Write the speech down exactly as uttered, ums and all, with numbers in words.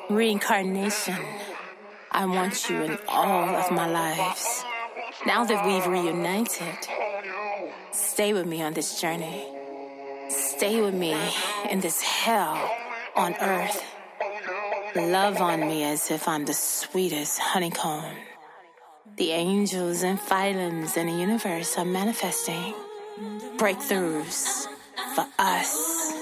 Reincarnation, I want you in all of my lives. Now that we've reunited, stay with me on this journey. Stay with me in this hell on earth. Love on me as if I'm the sweetest honeycomb. The angels and phylums in the universe are manifesting breakthroughs for us.